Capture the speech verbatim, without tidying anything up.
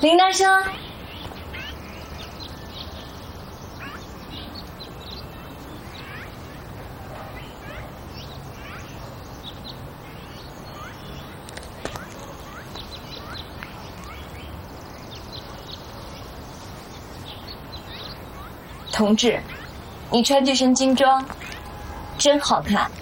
林大生，同志，你穿这身军装真好看。